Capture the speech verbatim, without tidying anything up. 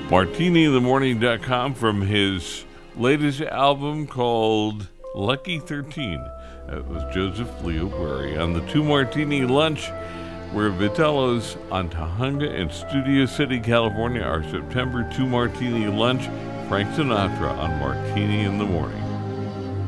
Martini in the Morning dot com from his latest album called Lucky thirteen. That was Joseph Leo Bury on the Two Martini Lunch. We're Vitello's on Tujunga in Studio City, California. Our September Two Martini Lunch, Frank Sinatra on Martini in the Morning.